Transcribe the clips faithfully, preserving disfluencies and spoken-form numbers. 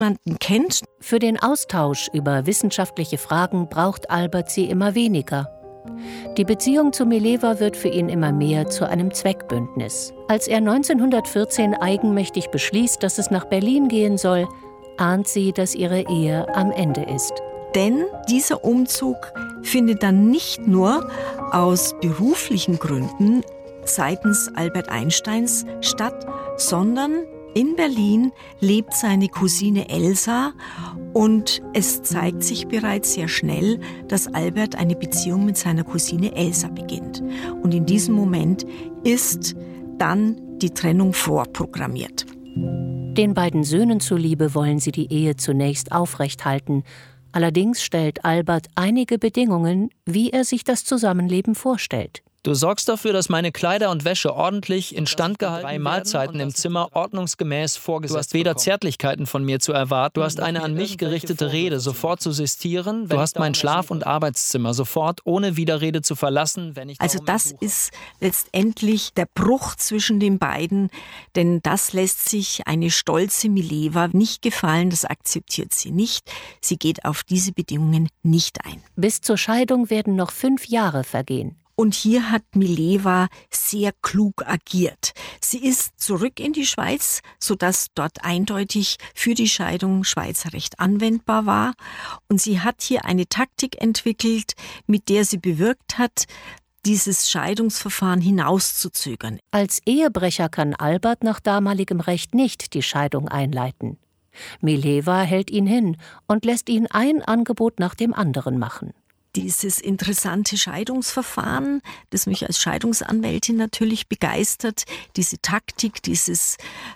jemanden kennt. Für den Austausch über wissenschaftliche Fragen braucht Albert sie immer weniger. Die Beziehung zu Mileva wird für ihn immer mehr zu einem Zweckbündnis. Als er neunzehnhundertvierzehn eigenmächtig beschließt, dass es nach Berlin gehen soll, ahnt sie, dass ihre Ehe am Ende ist. Denn dieser Umzug findet dann nicht nur aus beruflichen Gründen seitens Albert Einsteins statt, sondern in Berlin lebt seine Cousine Elsa und es zeigt sich bereits sehr schnell, dass Albert eine Beziehung mit seiner Cousine Elsa beginnt. Und in diesem Moment ist dann die Trennung vorprogrammiert. Den beiden Söhnen zuliebe wollen sie die Ehe zunächst aufrechthalten. Allerdings stellt Albert einige Bedingungen, wie er sich das Zusammenleben vorstellt. Du sorgst dafür, dass meine Kleider und Wäsche ordentlich instand gehalten werden. Drei Mahlzeiten im Zimmer ordnungsgemäß vorgesetzt. Du hast weder Zärtlichkeiten von mir zu erwarten. Du hast eine an mich gerichtete Rede sofort zu sistieren. Du hast mein Schlaf- und Arbeitszimmer sofort ohne Widerrede zu verlassen, wenn ich Also das ist letztendlich der Bruch zwischen den beiden, denn das lässt sich eine stolze Mileva nicht gefallen, das akzeptiert sie nicht. Sie geht auf diese Bedingungen nicht ein. Bis zur Scheidung werden noch fünf Jahre vergehen. Und hier hat Mileva sehr klug agiert. Sie ist zurück in die Schweiz, sodass dort eindeutig für die Scheidung Schweizer Recht anwendbar war. Und sie hat hier eine Taktik entwickelt, mit der sie bewirkt hat, dieses Scheidungsverfahren hinauszuzögern. Als Ehebrecher kann Albert nach damaligem Recht nicht die Scheidung einleiten. Mileva hält ihn hin und lässt ihn ein Angebot nach dem anderen machen. Dieses interessante Scheidungsverfahren, das mich als Scheidungsanwältin natürlich begeistert, diese Taktik, dieses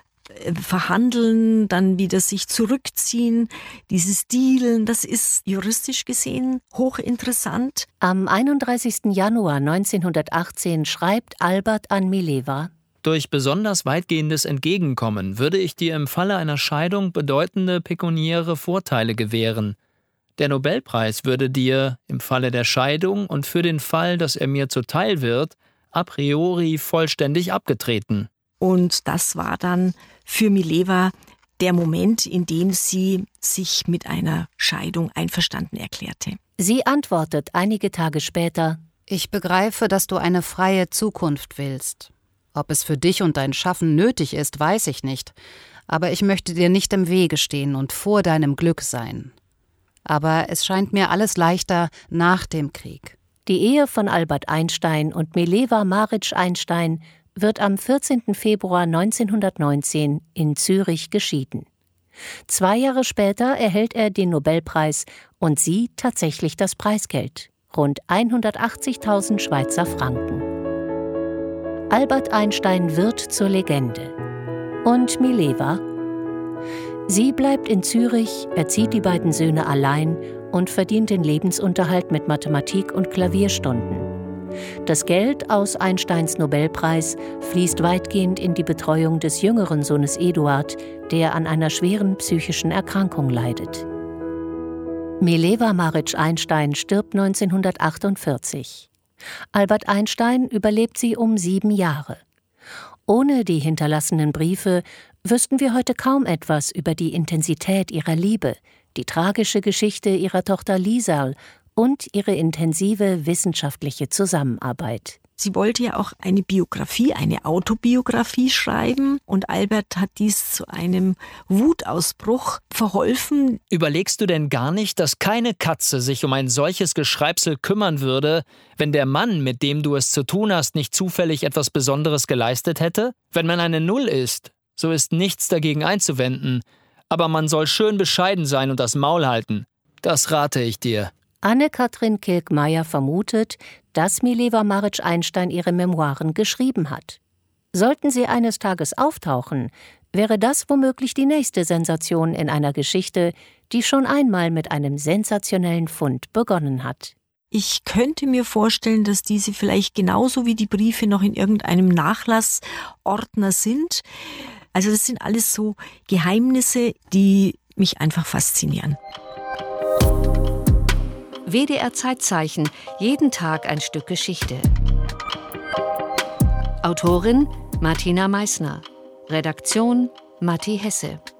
Verhandeln, dann wieder sich zurückziehen, dieses Dealen, das ist juristisch gesehen hochinteressant. Am einunddreißigsten Januar neunzehnhundertachtzehn schreibt Albert an Mileva: Durch besonders weitgehendes Entgegenkommen würde ich dir im Falle einer Scheidung bedeutende pekuniäre Vorteile gewähren. Der Nobelpreis würde dir im Falle der Scheidung und für den Fall, dass er mir zuteil wird, a priori vollständig abgetreten. Und das war dann für Mileva der Moment, in dem sie sich mit einer Scheidung einverstanden erklärte. Sie antwortet einige Tage später: Ich begreife, dass du eine freie Zukunft willst. Ob es für dich und dein Schaffen nötig ist, weiß ich nicht. Aber ich möchte dir nicht im Wege stehen und vor deinem Glück sein. Aber es scheint mir alles leichter nach dem Krieg. Die Ehe von Albert Einstein und Mileva Marić-Einstein wird am vierzehnten Februar neunzehnhundertneunzehn in Zürich geschieden. Zwei Jahre später erhält er den Nobelpreis und sie tatsächlich das Preisgeld, rund hundertachtzigtausend Schweizer Franken. Albert Einstein wird zur Legende. Und Mileva? Sie bleibt in Zürich, erzieht die beiden Söhne allein und verdient den Lebensunterhalt mit Mathematik- und Klavierstunden. Das Geld aus Einsteins Nobelpreis fließt weitgehend in die Betreuung des jüngeren Sohnes Eduard, der an einer schweren psychischen Erkrankung leidet. Mileva Marić-Einstein stirbt neunzehnhundertachtundvierzig. Albert Einstein überlebt sie um sieben Jahre. Ohne die hinterlassenen Briefe wüssten wir heute kaum etwas über die Intensität ihrer Liebe, die tragische Geschichte ihrer Tochter Liesel und ihre intensive wissenschaftliche Zusammenarbeit. Sie wollte ja auch eine Biografie, eine Autobiografie schreiben und Albert hat dies zu einem Wutausbruch verholfen. Überlegst du denn gar nicht, dass keine Katze sich um ein solches Geschreibsel kümmern würde, wenn der Mann, mit dem du es zu tun hast, nicht zufällig etwas Besonderes geleistet hätte? Wenn man eine Null ist, so ist nichts dagegen einzuwenden. Aber man soll schön bescheiden sein und das Maul halten. Das rate ich dir. Anne-Kathrin Kilkmeyer vermutet, dass Mileva Marić-Einstein ihre Memoiren geschrieben hat. Sollten sie eines Tages auftauchen, wäre das womöglich die nächste Sensation in einer Geschichte, die schon einmal mit einem sensationellen Fund begonnen hat. Ich könnte mir vorstellen, dass diese vielleicht genauso wie die Briefe noch in irgendeinem Nachlassordner sind. Also das sind alles so Geheimnisse, die mich einfach faszinieren. W D R Zeitzeichen, jeden Tag ein Stück Geschichte. Autorin Martina Meissner, Redaktion Matti Hesse.